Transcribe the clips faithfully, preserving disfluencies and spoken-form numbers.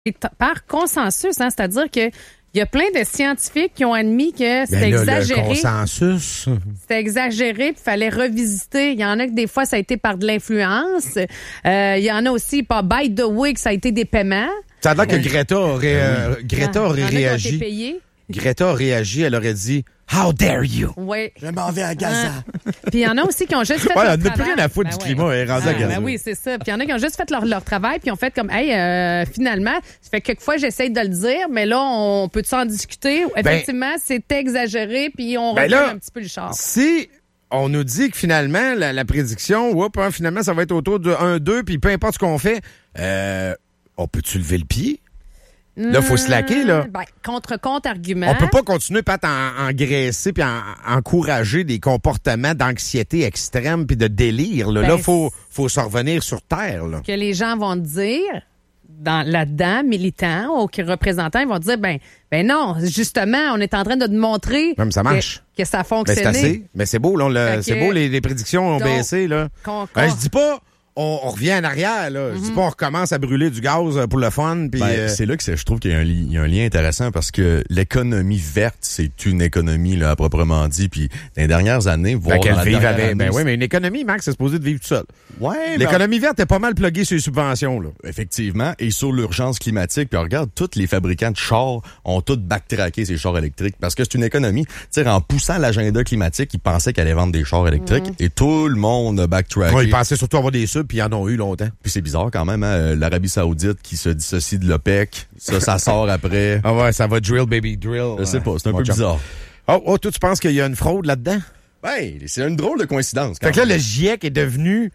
par consensus, hein, c'est-à-dire que il y a plein de scientifiques qui ont admis que c'était ben là, exagéré. Le consensus. C'était exagéré, puis il fallait revisiter. Il y en a que des fois, ça a été par de l'influence. Euh, il y en a aussi, par by the way, que ça a été des paiements. Ça a l'air que Greta aurait, euh, Greta ah, aurait réagi. Payé. Greta a réagi, elle aurait dit « How dare you? » Oui. Je m'en vais à Gaza. Ah. Puis il y en a aussi qui ont juste fait ouais, leur on travail. n'a plus rien à foutre ben du ouais. climat, elle est rendue ah, à Gaza. Ben oui, c'est ça. Puis il y en a qui ont juste fait leur, leur travail, puis ont fait comme « Hey, euh, finalement, ça fait quelquefois j'essaie de le dire, mais là, on peut s'en discuter. Effectivement, ben, c'est exagéré, puis on ben regarde un petit peu le char. » Si on nous dit que finalement, la, la prédiction, whoop, hein, finalement, ça va être autour de un deux, puis peu importe ce qu'on fait, euh, on peut-tu lever le pied? Là, il faut se laquer, là. Ben, contre-contre-argument. On peut pas continuer à en, engraisser puis en, encourager des comportements d'anxiété extrême puis de délire. Là, il ben, faut, faut se revenir sur terre. Là. Que les gens vont dire, dans, là-dedans, militants ou représentants, ils vont dire, ben, ben non, justement, on est en train de te montrer Même ça marche. Que, que ça a fonctionné. Ben, c'est assez. Mais c'est beau, là, le, que, c'est beau, les, les prédictions ont donc, baissé. Là. Con, con. Ben, je dis pas... On, on revient en arrière, là. Mm-hmm. Je dis pas on recommence à brûler du gaz pour le fun. Pis, ben, euh... c'est là que c'est, je trouve qu'il y a, un, il y a un lien intéressant parce que l'économie verte, c'est une économie là, à proprement dit. Puis dans les dernières années, voire ben, dans la vive dernière avec, année, ben oui, mais une économie, Max, c'est supposé de vivre tout seul. Ouais, l'économie ben... verte est pas mal pluguée sur les subventions. Là. Effectivement. Et sur l'urgence climatique, puis regarde, tous les fabricants de chars ont tous backtracké ces chars électriques parce que c'est une économie. Tu sais, en poussant l'agenda climatique, ils pensaient qu'elle allait vendre des chars électriques mm. et tout le monde a backtracké. Ouais, ils pensaient surtout avoir des subs, puis ils en ont eu longtemps. Puis c'est bizarre quand même, hein? L'Arabie Saoudite qui se dissocie de l'OPEC, ça, ça sort après. Ah ouais, ça va drill, baby, drill. Je sais pas, c'est un peu bizarre. Oh, oh, toi, tu penses qu'il y a une fraude là-dedans? Ouais, c'est une drôle de coïncidence. Fait que là, le GIEC est devenu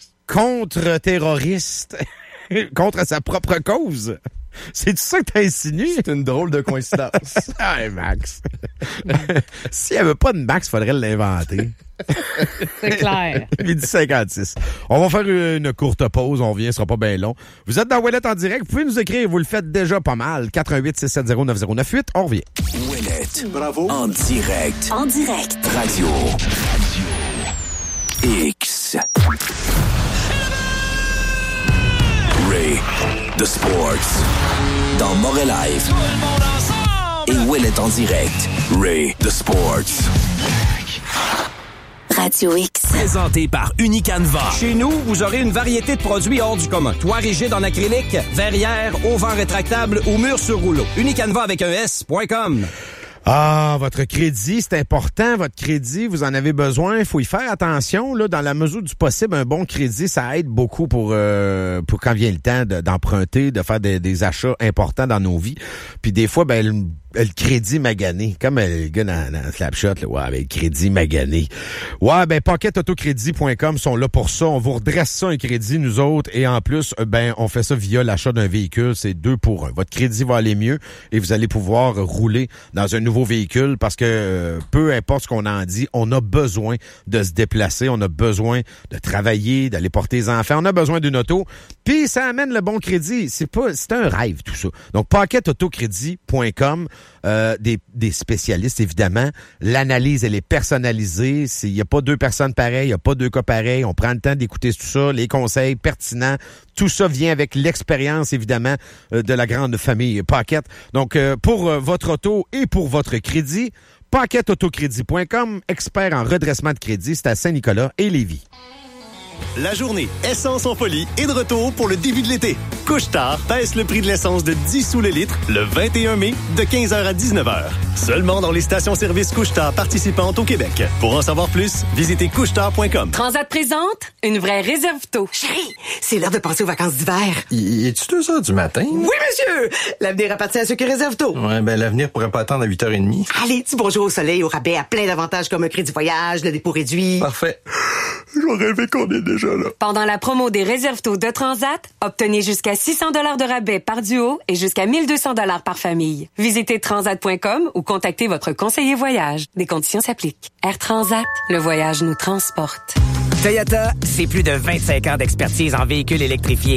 contre-terroriste, contre sa propre cause. C'est ça que t'as insinué? C'est une drôle de coïncidence. Ah, Max. S'il n'y avait pas de Max, il faudrait l'inventer. C'est clair. Midi cinquante-six. On va faire une courte pause. On revient, ce sera pas bien long. Vous êtes dans Ouellet en direct. Vous pouvez nous écrire. Vous le faites déjà pas mal. quatre un huit six sept zéro neuf zéro neuf huit. On revient. Ouellet. Bravo. En direct. En direct. Radio. Radio. X. Ray. The Sports. Dans Montréal Live. Et Ouellet en direct. Ray. The Sports. Radio X. Présenté par Unicanva. Chez nous, vous aurez une variété de produits hors du commun. Toit rigide en acrylique, verrière, auvent rétractable ou mur sur rouleau. Unicanva avec un S point com. Ah, votre crédit, c'est important. Votre crédit, vous en avez besoin. Il faut y faire attention. Là, dans la mesure du possible, un bon crédit, ça aide beaucoup pour euh, pour quand vient le temps de, d'emprunter, de faire des, des achats importants dans nos vies. Puis des fois, ben le, le crédit magané, comme le gars dans, dans Slapshot, là, ouais, ben, le crédit magané. Ouais, ben pocket auto crédit point com sont là pour ça. On vous redresse ça un crédit, nous autres, et en plus, ben on fait ça via l'achat d'un véhicule. C'est deux pour un. Votre crédit va aller mieux et vous allez pouvoir rouler dans un nouveau véhicule parce que euh, peu importe ce qu'on en dit, on a besoin de se déplacer, on a besoin de travailler, d'aller porter les enfants, on a besoin d'une auto, puis ça amène le bon crédit. C'est pas, c'est un rêve tout ça. Donc pocket auto crédit point com, euh, des, des spécialistes évidemment. L'analyse elle est personnalisée. Il y a pas deux personnes pareilles, il y a pas deux cas pareils. On prend le temps d'écouter tout ça, les conseils pertinents. Tout ça vient avec l'expérience évidemment euh, de la grande famille Pocket. Donc euh, pour euh, votre auto et pour votre crédit, pocket auto crédit point com, expert en redressement de crédit, c'est à Saint-Nicolas et Lévis. La journée Essence en folie est de retour pour le début de l'été. Couche-Tard baisse le prix de l'essence de dix sous le litre le vingt et un mai de quinze heures à dix-neuf heures. Seulement dans les stations-service Couche-Tard participantes au Québec. Pour en savoir plus, visitez couche tard point com. Transat présente une vraie réserve-tôt. Chérie, c'est l'heure de passer aux vacances d'hiver. Y est-tu deux heures du matin? Oui, monsieur! L'avenir appartient à ceux qui réservent tôt. Ouais, ben l'avenir pourrait pas attendre à huit heures trente. Allez, dis bonjour au soleil, au rabais, à plein d'avantages comme un crédit voyage, le dépôt réduit. Parfait. J'aurais rêvé qu'on est déjà là. Pendant la promo des réserve-tôt de Transat, obtenez jusqu'à six cents dollars de rabais par duo et jusqu'à mille deux cents dollars par famille. Visitez transat point com ou contactez votre conseiller voyage. Des conditions s'appliquent. Air Transat, le voyage nous transporte. Toyota, c'est plus de vingt-cinq ans d'expertise en véhicules électrifiés.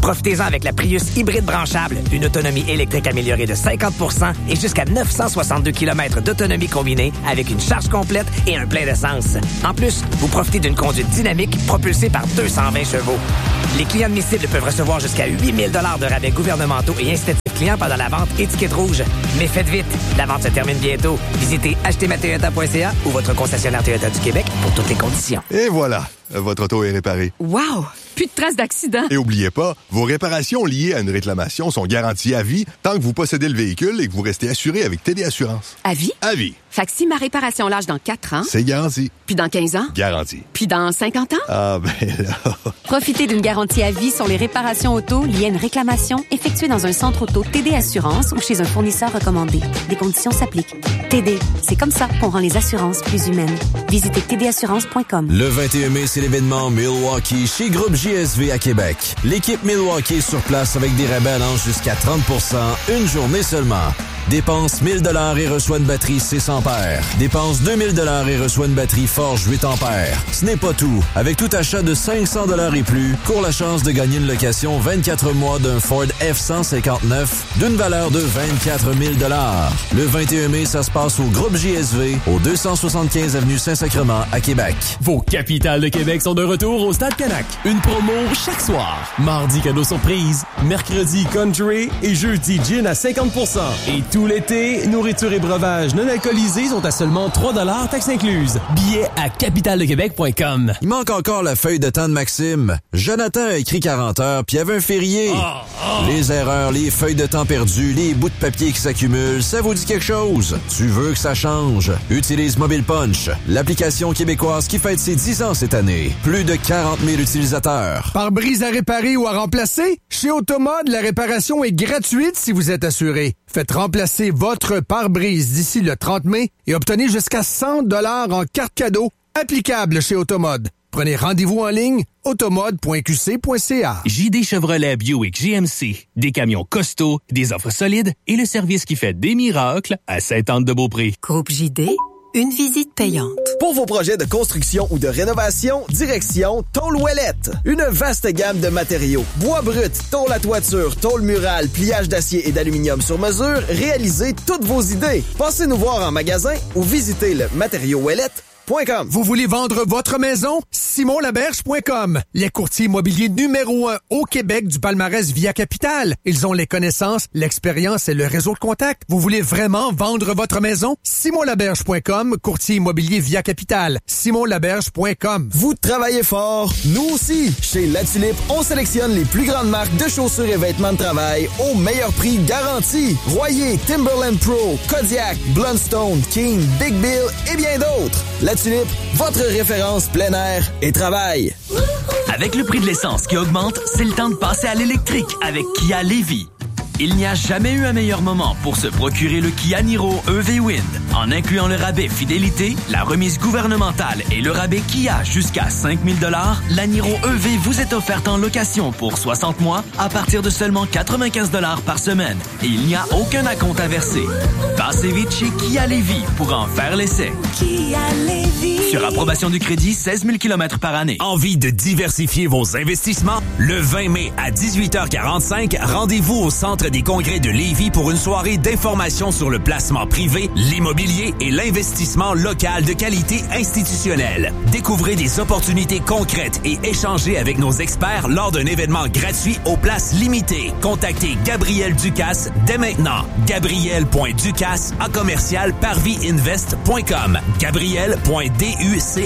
Profitez-en avec la Prius hybride branchable, une autonomie électrique améliorée de cinquante pour cent et jusqu'à neuf cent soixante-deux kilomètres d'autonomie combinée avec une charge complète et un plein d'essence. En plus, vous profitez d'une conduite dynamique propulsée par deux cent vingt chevaux. Les clients admissibles peuvent recevoir jusqu'à huit mille dollars de rabais gouvernementaux et incitatifs clients pendant la vente étiquette rouge. Mais faites vite, la vente se termine bientôt. Visitez acheter ma toyota point c a ou votre concessionnaire Toyota du Québec pour toutes les conditions. Et voilà, votre auto est réparée. Wow! Plus de traces d'accident. Et oubliez pas, vos réparations liées à une réclamation sont garanties à vie tant que vous possédez le véhicule et que vous restez assuré avec T D Assurance. À vie? À vie. Fait que si ma réparation lâche dans quatre ans... C'est garanti. Puis dans quinze ans? Garanti. Puis dans cinquante ans? Ah ben là... Profitez d'une garantie à vie sur les réparations auto liées à une réclamation effectuée dans un centre auto T D Assurance ou chez un fournisseur recommandé. Des conditions s'appliquent. T D, c'est comme ça qu'on rend les assurances plus humaines. Visitez t d assurance point com. Le vingt et un mai, c'est l'événement Milwaukee chez Groupe J S V à Québec. L'équipe Milwaukee est sur place avec des rabais allant jusqu'à trente pour cent une journée seulement. Dépense mille dollars et reçoit une batterie six ampères. Dépense deux mille dollars et reçoit une batterie Forge huit ampères. Ce n'est pas tout. Avec tout achat de cinq cents dollars et plus, cours la chance de gagner une location vingt-quatre mois d'un Ford F cent cinquante-neuf d'une valeur de vingt-quatre mille dollars. Le vingt et un mai, ça se passe au Groupe J S V, au deux cent soixante-quinze avenue Saint-Sacrement à Québec. Vos capitales de Québec sont de retour au Stade Canac. Une promo chaque soir. Mardi, cadeau surprise. Mercredi, country. Et jeudi, gin à cinquante pour cent. Et tout l'été, nourriture et breuvages non alcoolisés sont à seulement trois dollars taxes incluses. Billets à capitale de québec point com. Il manque encore la feuille de temps de Maxime. Jonathan a écrit quarante heures, puis il y avait un férié. Oh, oh. Les erreurs, les feuilles de temps perdues, les bouts de papier qui s'accumulent, ça vous dit quelque chose? Tu veux que ça change? Utilise Mobile Punch, l'application québécoise qui fête ses dix ans cette année. Plus de quarante mille utilisateurs. Pare-brise à réparer ou à remplacer? Chez Automode, la réparation est gratuite si vous êtes assuré. Faites remplacer votre pare-brise d'ici le trente mai et obtenez jusqu'à cent dollars en carte cadeau applicable chez Automode. Prenez rendez-vous en ligne automode point q c point c a. J D Chevrolet Buick G M C. Des camions costauds, des offres solides et le service qui fait des miracles à Sainte-Anne-de-Beaupré. Groupe J D, une visite payante. Pour vos projets de construction ou de rénovation, direction Tôle Ouellette. Une vaste gamme de matériaux. Bois brut, tôle à toiture, tôle murale, pliage d'acier et d'aluminium sur mesure, réalisez toutes vos idées. Passez nous voir en magasin ou visitez le matériau ouellette point com. Vous voulez vendre votre maison? simon laberge point com. Les courtiers immobiliers numéro un au Québec du palmarès Via Capital. Ils ont les connaissances, l'expérience et le réseau de contacts. Vous voulez vraiment vendre votre maison? simon laberge point com, courtier immobilier Via Capital. simon laberge point com. Vous travaillez fort, nous aussi. Chez La Tulipe, on sélectionne les plus grandes marques de chaussures et vêtements de travail au meilleur prix garanti. Royer, Timberland Pro, Kodiak, Blundstone, King, Big Bill et bien d'autres. La Tulipe, votre référence plein air et travail. Avec le prix de l'essence qui augmente, c'est le temps de passer à l'électrique avec Kia Lévis. Il n'y a jamais eu un meilleur moment pour se procurer le Kia Niro E V Wind. En incluant le rabais fidélité, la remise gouvernementale et le rabais Kia jusqu'à cinq mille dollars, la Niro E V vous est offerte en location pour soixante mois à partir de seulement quatre-vingt-quinze dollars par semaine. Et il n'y a aucun acompte à verser. Passez vite chez Kia Lévis pour en faire l'essai. Kia Lévis. Sur approbation du crédit, seize mille kilomètres par année. Envie de diversifier vos investissements? Le vingt mai à dix-huit heures quarante-cinq, rendez-vous au Centre des congrès de Lévis pour une soirée d'information sur le placement privé, l'immobilier et l'investissement local de qualité institutionnelle. Découvrez des opportunités concrètes et échangez avec nos experts lors d'un événement gratuit aux places limitées. Contactez Gabriel Ducasse dès maintenant. Gabriel point ducasse à commercial parviinvest point com. Gabriel point ducasse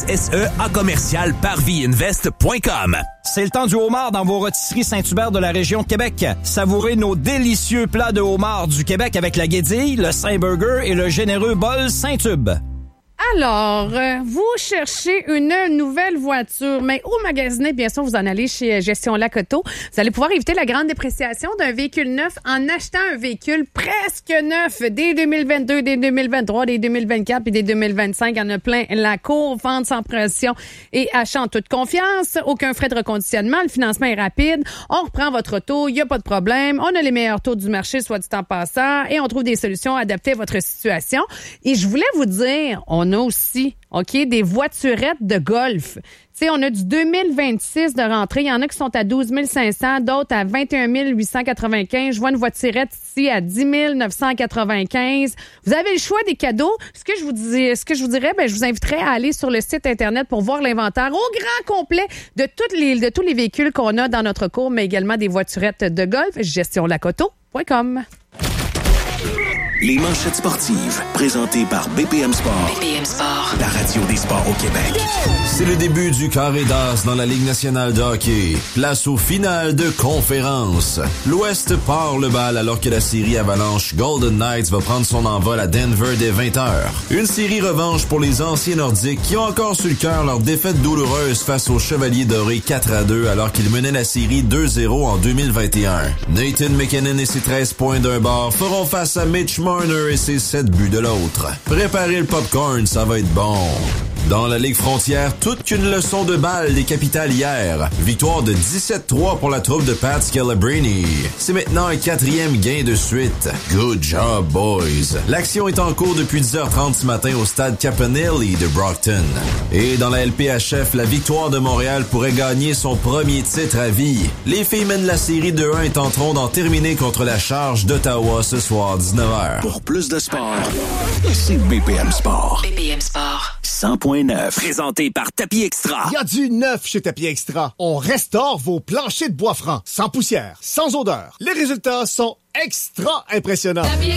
à commercial parviinvest point com. C'est le temps du homard dans vos rôtisseries Saint-Hubert de la région de Québec. Savourez nos délicieux plats de homard du Québec avec la guédille, le Saint-Burger et le généreux bol Saint-Tube. Alors, euh, vous cherchez une nouvelle voiture, mais où magasiner? Bien sûr, vous en allez chez Gestion Lac Auto. Vous allez pouvoir éviter la grande dépréciation d'un véhicule neuf en achetant un véhicule presque neuf dès deux mille vingt-deux, dès deux mille vingt-trois, dès deux mille vingt-quatre puis dès deux mille vingt-cinq. Il y en a plein la cour, vente sans pression et achat en toute confiance. Aucun frais de reconditionnement. Le financement est rapide. On reprend votre auto. Il n'y a pas de problème. On a les meilleurs taux du marché, soit dit en passant, et on trouve des solutions adaptées à votre situation. Et je voulais vous dire, on a aussi, OK, des voiturettes de golf. Tu sais, on a du deux mille vingt-six de rentrée. Il y en a qui sont à douze mille cinq cents, d'autres à vingt et un mille huit cent quatre-vingt-quinze. Je vois une voiturette ici à dix mille neuf cent quatre-vingt-quinze. Vous avez le choix des cadeaux. Ce que je vous dis, ce que je vous dirais, ben, je vous inviterais à aller sur le site Internet pour voir l'inventaire au grand complet de toutes les, de tous les véhicules qu'on a dans notre cours, mais également des voiturettes de golf. gestion lacoto point com. Les manchettes sportives, présentées par B P M Sport. B P M Sport. La radio des sports au Québec. C'est le début du carré d'as dans la Ligue nationale de hockey. Place aux finales de conférence. L'Ouest part le bal alors que la série Avalanche Golden Knights va prendre son envol à Denver dès vingt heures. Une série revanche pour les anciens Nordiques qui ont encore sur le cœur leur défaite douloureuse face aux Chevaliers Dorés quatre à deux alors qu'ils menaient la série deux zéro en deux mille vingt et un. Nathan McKinnon et ses treize points d'un bord feront face à Mitch Marner et ses sept buts de l'autre. Préparez le popcorn, ça va être bon. Dans la Ligue frontière, toute qu'une leçon de balle des Capitals hier. Victoire de dix-sept trois pour la troupe de Pat Scalabrini. C'est maintenant un quatrième gain de suite. Good job, boys. L'action est en cours depuis dix heures trente ce matin au stade Campanelli de Brockton. Et dans la L P H F, la victoire de Montréal pourrait gagner son premier titre à vie. Les filles mènent la série deux un et tenteront d'en terminer contre la Charge d'Ottawa ce soir dix-neuf heures. Pour plus de sport, c'est B P M Sport. B P M Sport. cent point neuf. Présenté par Tapis Extra. Il y a du neuf chez Tapis Extra. On restaure vos planchers de bois francs, sans poussière, sans odeur. Les résultats sont extra impressionnants. Tapis